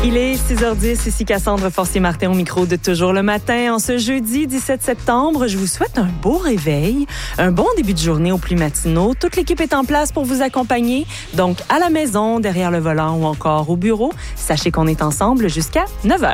Il est 6h10, ici Cassandre Forcier-Martin au micro de Toujours le matin. En ce jeudi 17 septembre, je vous souhaite un beau réveil, un bon début de journée aux plus matinaux. Toute l'équipe est en place pour vous accompagner. Donc, à la maison, derrière le volant ou encore au bureau, sachez qu'on est ensemble jusqu'à 9h.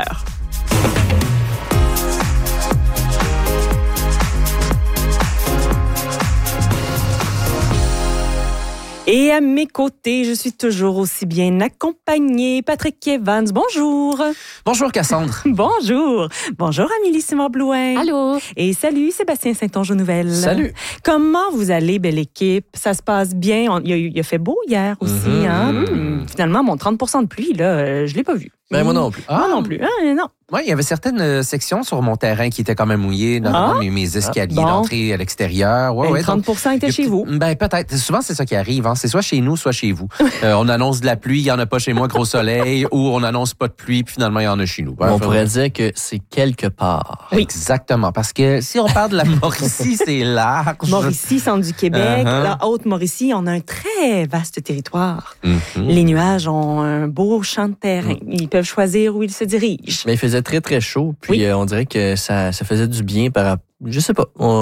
Et à mes côtés, je suis toujours aussi bien accompagnée. Patrick Evans, bonjour. Bonjour Cassandre. Bonjour. Bonjour Amélie Simard-Blouin. Allô. Et salut Sébastien Saint-Onge aux nouvelles. Salut. Comment vous allez, belle équipe? Ça se passe bien? Il a fait beau hier aussi. Finalement, mon 30% de pluie, là, je ne l'ai pas vu. Ben, moi non plus. Moi non plus. Non. Oui, il y avait certaines sections sur mon terrain qui étaient quand même mouillées, notamment mes escaliers d'entrée à l'extérieur. Ouais, 30% étaient chez vous. Ben peut-être. Souvent, c'est ça qui arrive. Hein. C'est soit chez nous, soit chez vous. On annonce de la pluie, il n'y en a pas chez moi, gros soleil, ou on annonce pas de pluie, puis finalement, il y en a chez nous. On pourrait dire que c'est quelque part. Oui. Exactement. Parce que si on parle de la Mauricie, c'est large. Mauricie, centre du Québec. La Haute-Mauricie, on a un très vaste territoire. Les nuages ont un beau champ de terrain. Ils peuvent choisir où ils se dirigent. Mais il faisait très, très chaud. Puis on dirait que ça faisait du bien par rapport. Je sais pas.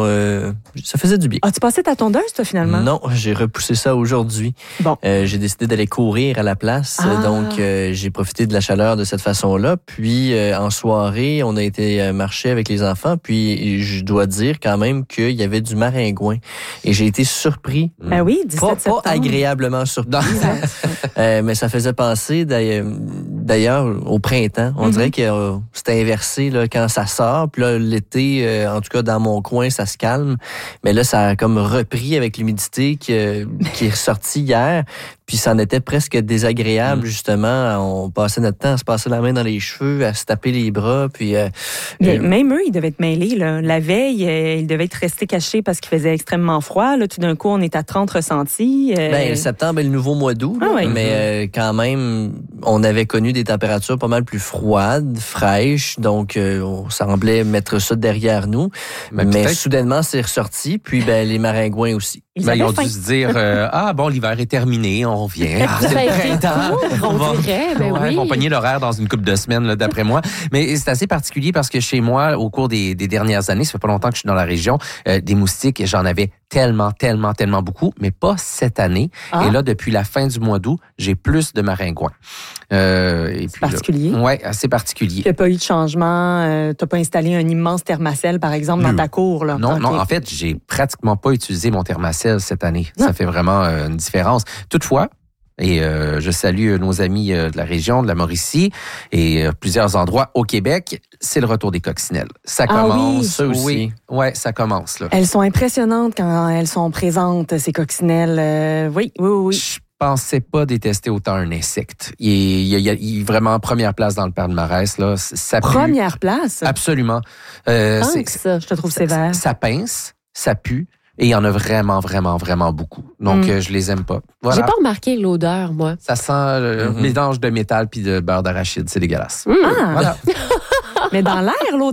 Ça faisait du bien. As-tu passé ta tondeuse, toi, finalement? Non, j'ai repoussé ça aujourd'hui. Bon. J'ai décidé d'aller courir à la place. Donc, j'ai profité de la chaleur de cette façon-là. Puis, en soirée, on a été marcher avec les enfants. Puis, je dois dire quand même qu'il y avait du maringouin. Et j'ai été surpris. Ah oui, 17 septembre. Pas agréablement surpris. Mais ça faisait penser, d'ailleurs, au printemps. On dirait que c'était inversé là, quand ça sort. Puis là, l'été, en tout cas, dans mon coin, ça se calme. Mais là, ça a comme repris avec l'humidité qui est ressortie hier. Puis ça en était presque désagréable, justement. On passait notre temps à se passer la main dans les cheveux, à se taper les bras. Puis même eux, ils devaient être mêlés. Là. La veille, ils devaient être restés cachés parce qu'il faisait extrêmement froid. Là, tout d'un coup, on est à 30 ressentis. Septembre est le nouveau mois d'août. Mais quand même, on avait connu des températures pas mal plus froides, fraîches. Donc, on semblait mettre ça derrière nous. Mais soudainement, c'est ressorti. Puis les maringouins aussi. Ils ont dû se dire, l'hiver est terminé, on revient. Ça a été court, on dirait, Ils vont pogner l'horaire dans une couple de semaines, là, d'après moi. Mais c'est assez particulier parce que chez moi, au cours des dernières années, ça fait pas longtemps que je suis dans la région, des moustiques, j'en avais tellement beaucoup, mais pas cette année. Et là, depuis la fin du mois d'août, j'ai plus de maringouins. C'est particulier. Oui, assez particulier. Tu n'as pas eu de changement, tu n'as pas installé un immense thermacelle, par exemple, dans ta cour, là? Non, en fait, j'ai pratiquement pas utilisé mon thermacelle cette année. Ça fait vraiment une différence. Toutefois, et je salue nos amis de la région, de la Mauricie et plusieurs endroits au Québec, c'est le retour des coccinelles. Ça commence. Oui. Ça aussi. Oui, ça commence. Là. Elles sont impressionnantes quand elles sont présentes, ces coccinelles. Oui. Je pensais pas détester autant un insecte. Il est vraiment première place dans le palmarès. Là. Ça première place? Absolument. Je te trouve sévère. Ça pince, ça pue. Et il y en a vraiment beaucoup. Donc, je les aime pas. Voilà. J'ai pas remarqué l'odeur, moi. Ça sent le mélange de métal puis de beurre d'arachide. C'est dégueulasse. Voilà. Mais dans l'air, l'odeur?